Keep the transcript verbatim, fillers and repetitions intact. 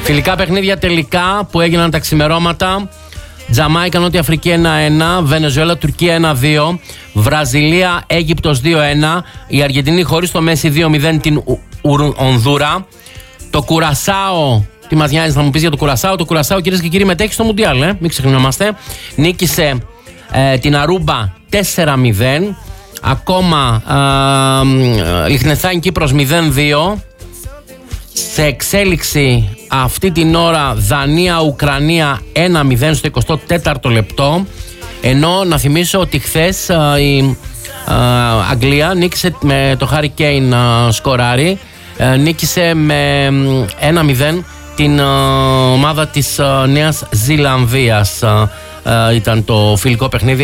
Φιλικά παιχνίδια τελικά που έγιναν τα ξημερώματα. Τζαμάικα, Νότια Αφρική ένα ένα, Βενεζουέλα, Τουρκία ένα δύο, Βραζιλία, Αίγυπτος δύο ένα, η Αργεντινή χωρίς το Μέση δύο μηδέν την Ονδούρα. Το Κουρασάο, τι μας νοιάζει να μου πεις για το Κουρασάο? Το Κουρασάο, κυρίες και κύριοι, μετέχει στο Μουντιάλ, ε? Μην ξεχνιόμαστε. Νίκησε ε, την Αρούμπα τέσσερα μηδέν. Ακόμα ε, Λιχτενστάιν Κύπρος μηδέν δύο. Σε εξέλιξη αυτή την ώρα Δανία-Ουκρανία ένα μηδέν στο εικοστό τέταρτο λεπτό. Ενώ να θυμίσω ότι χθες α, η α, Αγγλία νίκησε με το Harry Kane α, σκοράρι. Α, νίκησε με ένα μηδέν την α, ομάδα της α, Νέας Ζηλανδίας. Α, α, ήταν το φιλικό παιχνίδι.